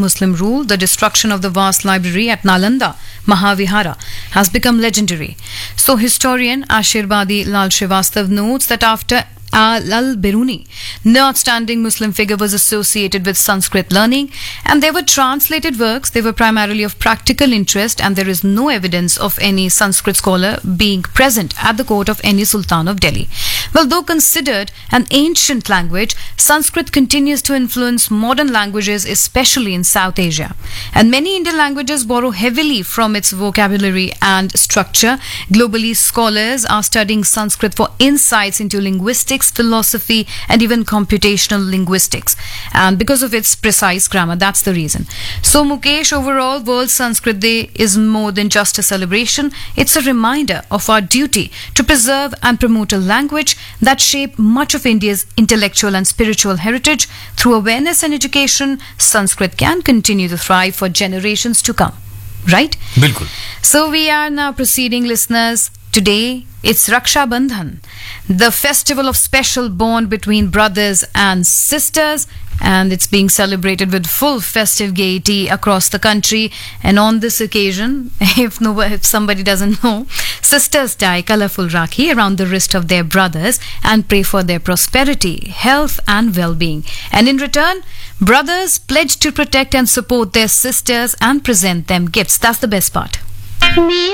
Muslim rule, the destruction of the vast library at Nalanda Mahavihara has become legendary. So historian Ashirbadi Lal Srivastav notes that after Al-Biruni, no outstanding Muslim figure was associated with Sanskrit learning, and they were translated works. They were primarily of practical interest, and there is no evidence of any Sanskrit scholar being present at the court of any Sultan of Delhi. Well, though considered an ancient language, Sanskrit continues to influence modern languages, especially in South Asia. And many Indian languages borrow heavily from its vocabulary and structure. Globally, scholars are studying Sanskrit for insights into linguistics, philosophy, and even computational linguistics. And because of its precise grammar, that's the reason. So, Mukesh, overall, World Sanskrit Day is more than just a celebration. It's a reminder of our duty to preserve and promote a language that shaped much of India's intellectual and spiritual heritage. Through awareness and education, Sanskrit can continue to thrive for generations to come. Right? Bilkul. So we are now proceeding, listeners. Today, it's Raksha Bandhan, the festival of special bond between brothers and sisters, and it's being celebrated with full festive gaiety across the country. And on this occasion, if somebody doesn't know, sisters tie colorful rakhi around the wrist of their brothers and pray for their prosperity, health, and well-being. And in return, brothers pledge to protect and support their sisters and present them gifts. That's the best part.